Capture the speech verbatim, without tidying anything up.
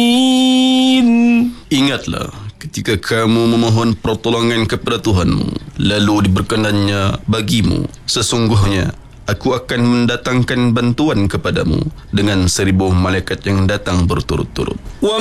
Ingatlah, ketika kamu memohon pertolongan kepada Tuhanmu, lalu diberkenannya bagimu, sesungguhnya aku akan mendatangkan bantuan kepadamu dengan seribu malaikat yang datang berturut-turut.